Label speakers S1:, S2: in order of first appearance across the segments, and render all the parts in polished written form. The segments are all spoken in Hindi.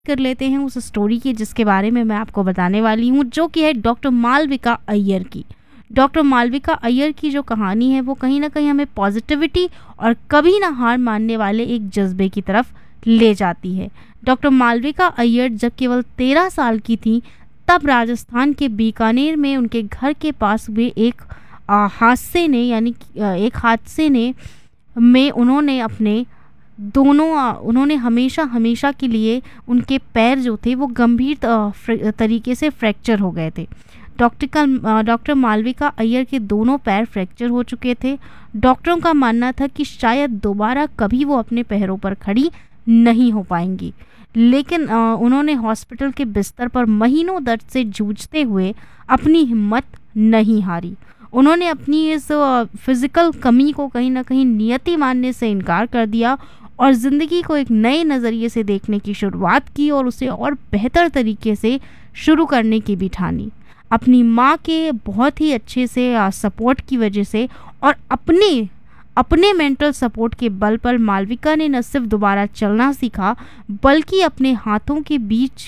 S1: कर लेते हैं उस स्टोरी की जिसके बारे में मैं आपको बताने वाली हूँ, जो कि है डॉक्टर मालविका अय्यर की। डॉक्टर मालविका अय्यर की जो कहानी है वो कहीं ना कहीं हमें पॉजिटिविटी और कभी ना हार मानने वाले एक जज्बे की तरफ ले जाती है। डॉक्टर मालविका अय्यर जब केवल 13 साल की थी तब राजस्थान के बीकानेर में उनके घर के पास हुए एक हादसे ने एक हादसे ने में उन्होंने अपने उन्होंने हमेशा के लिए उनके पैर जो थे वो गंभीर तरीके से फ्रैक्चर हो गए थे। डॉक्टर मालविका अय्यर के दोनों पैर फ्रैक्चर हो चुके थे। डॉक्टरों का मानना था कि शायद दोबारा कभी वो अपने पैरों पर खड़ी नहीं हो पाएंगी, लेकिन उन्होंने हॉस्पिटल के बिस्तर पर महीनों दर्द से जूझते हुए अपनी हिम्मत नहीं हारी। उन्होंने अपनी इस फिज़िकल कमी को कहीं ना कहीं नियति मानने से इनकार कर दिया और ज़िंदगी को एक नए नज़रिए से देखने की शुरुआत की और उसे और बेहतर तरीके से शुरू करने की भी ठानी। अपनी माँ के बहुत ही अच्छे से सपोर्ट की वजह से और अपने मेंटल सपोर्ट के बल पर मालविका ने न सिर्फ दोबारा चलना सीखा बल्कि अपने हाथों के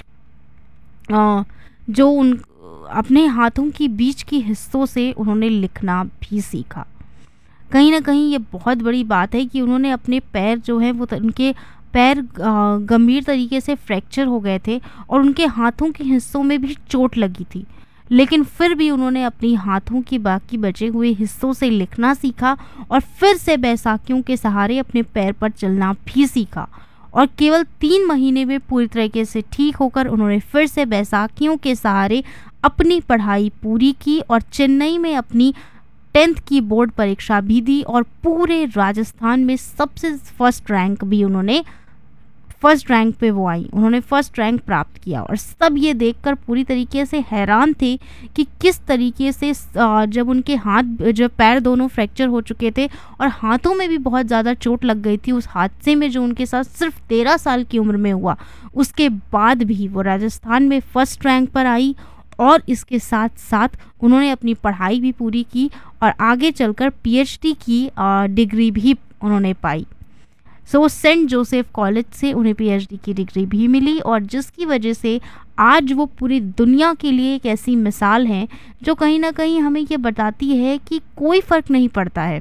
S1: बीच की हिस्सों से उन्होंने लिखना भी सीखा। कहीं ना कहीं ये बहुत बड़ी बात है कि उन्होंने अपने पैर जो हैं वो उनके पैर गंभीर तरीके से फ्रैक्चर हो गए थे और उनके हाथों के हिस्सों में भी चोट लगी थी, लेकिन फिर भी उन्होंने अपनी हाथों के बाकी बचे हुए हिस्सों से लिखना सीखा और फिर से बैसाखियों के सहारे अपने पैर पर चलना भी सीखा और केवल 3 महीने में पूरी तरीके से ठीक होकर उन्होंने फिर से बैसाखियों के सहारे अपनी पढ़ाई पूरी की और चेन्नई में अपनी 10th की बोर्ड परीक्षा भी दी और पूरे राजस्थान में सबसे फर्स्ट रैंक पे वो आई। उन्होंने फर्स्ट रैंक प्राप्त किया और सब ये देखकर पूरी तरीके से हैरान थे कि किस तरीके से जब पैर दोनों फ्रैक्चर हो चुके थे और हाथों में भी बहुत ज़्यादा चोट लग गई थी उस हादसे में जो उनके साथ सिर्फ 13 साल की उम्र में हुआ, उसके बाद भी वो राजस्थान में फर्स्ट रैंक पर आई और इसके साथ साथ उन्होंने अपनी पढ़ाई भी पूरी की और आगे चलकर PhD की डिग्री भी उन्होंने पाई। सेंट जोसेफ कॉलेज से उन्हें PhD की डिग्री भी मिली और जिसकी वजह से आज वो पूरी दुनिया के लिए एक ऐसी मिसाल है जो कहीं ना कहीं हमें ये बताती है कि कोई फ़र्क नहीं पड़ता है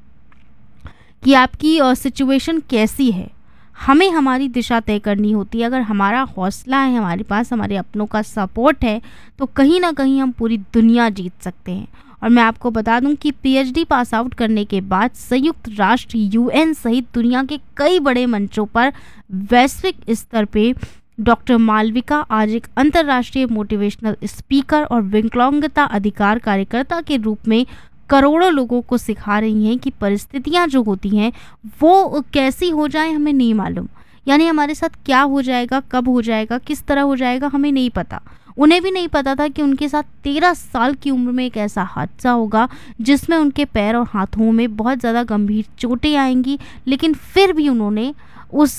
S1: कि आपकी सिचुएशन कैसी है, हमें हमारी दिशा तय करनी होती है। अगर हमारा हौसला है, हमारे पास हमारे अपनों का सपोर्ट है तो कहीं ना कहीं हम पूरी दुनिया जीत सकते हैं। और मैं आपको बता दूं कि PhD पास आउट करने के बाद संयुक्त राष्ट्र UN सहित दुनिया के कई बड़े मंचों पर वैश्विक स्तर पे डॉक्टर मालविका आज एक अंतर्राष्ट्रीय मोटिवेशनल स्पीकर और विकलांगता अधिकार कार्यकर्ता के रूप में करोड़ों लोगों को सिखा रही हैं कि परिस्थितियां जो होती हैं वो कैसी हो जाए हमें नहीं मालूम, यानी हमारे साथ क्या हो जाएगा, कब हो जाएगा, किस तरह हो जाएगा हमें नहीं पता। उन्हें भी नहीं पता था कि उनके साथ 13 साल की उम्र में एक ऐसा हादसा होगा जिसमें उनके पैर और हाथों में बहुत ज़्यादा गंभीर चोटें आएंगी, लेकिन फिर भी उन्होंने उस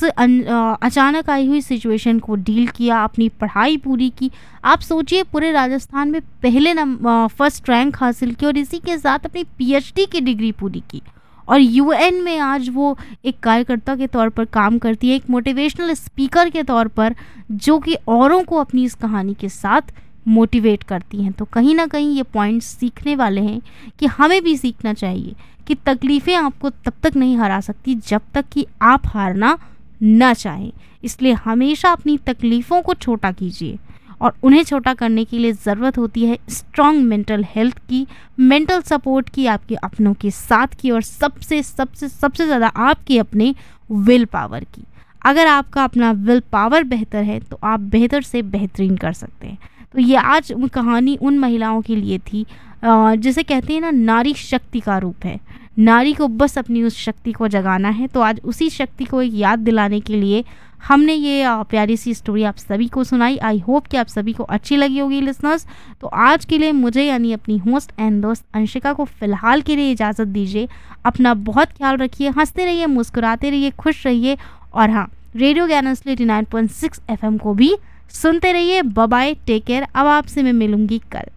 S1: अचानक आई हुई सिचुएशन को डील किया, अपनी पढ़ाई पूरी की। आप सोचिए, पूरे राजस्थान में पहले फर्स्ट रैंक हासिल की और इसी के साथ अपनी PhD की डिग्री पूरी की और UN में आज वो एक कार्यकर्ता के तौर पर काम करती है, एक मोटिवेशनल स्पीकर के तौर पर, जो कि औरों को अपनी इस कहानी के साथ मोटिवेट करती हैं। तो कहीं ना कहीं ये पॉइंट्स सीखने वाले हैं कि हमें भी सीखना चाहिए कि तकलीफ़ें आपको तब तक नहीं हरा सकती जब तक कि आप हारना ना चाहें। इसलिए हमेशा अपनी तकलीफ़ों को छोटा कीजिए और उन्हें छोटा करने के लिए ज़रूरत होती है स्ट्रॉन्ग मेंटल हेल्थ की, मेंटल सपोर्ट की, आपके अपनों के साथ की और सबसे सबसे सबसे ज़्यादा आपके अपने विल पावर की। अगर आपका अपना विल पावर बेहतर है तो आप बेहतर से बेहतरीन कर सकते हैं। तो ये आज कहानी उन महिलाओं के लिए थी जिसे कहते हैं ना, नारी शक्ति का रूप है। नारी को बस अपनी उस शक्ति को जगाना है। तो आज उसी शक्ति को एक याद दिलाने के लिए हमने ये प्यारी सी स्टोरी आप सभी को सुनाई। आई होप कि आप सभी को अच्छी लगी होगी लिसनर्स। तो आज के लिए मुझे यानी अपनी होस्ट एंड दोस्त अंशिका को फ़िलहाल के लिए इजाज़त दीजिए। अपना बहुत ख्याल रखिए, हंसते रहिए, मुस्कुराते रहिए, खुश रहिए और हाँ, रेडियो ज्ञान 89.6 FM को भी सुनते रहिए। Bye bye, take care. अब आपसे मैं मिलूंगी कल।